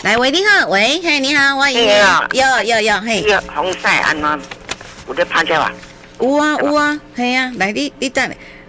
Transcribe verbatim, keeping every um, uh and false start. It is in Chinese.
来，喂，你好，喂，嘿，你好，我你好， 有有有，嘿， 这个红晒安怎有咧拍照啊？ 有啊有啊，嘿啊，来，你你等，